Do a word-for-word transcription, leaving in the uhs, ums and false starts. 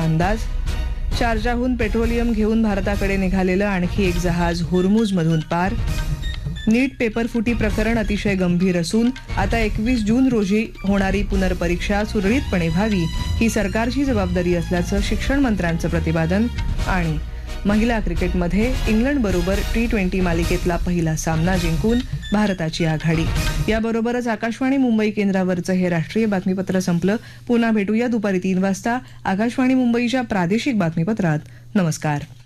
अंदाज. शारजाहून पेट्रोलियम घेऊन भारताकडे निघालेलं आणखी एक जहाज होर्मुझमधून पार. नीट पेपरफुटी प्रकरण अतिशय गंभीर असून आता एकवीस जून रोजी होणारी पुनर्परीक्षा सुरळीतपणे व्हावी ही सरकारची जबाबदारी असल्याचं शिक्षण मंत्र्यांचं प्रतिपादन. आणि महिला क्रिकेटमध्ये इंग्लंडबरोबर टी ट्वेंटी मालिकेतला पहिला सामना जिंकून भारताची आघाडी. याबरोबरच आकाशवाणी मुंबई केंद्रावरचं हे राष्ट्रीय बातमीपत्र संपलं. पुन्हा भेटूया दुपारी तीन वाजता आकाशवाणी मुंबईच्या प्रादेशिक बातमीपत्रात. नमस्कार.